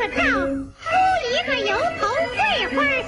个灶，出一个油头，这会儿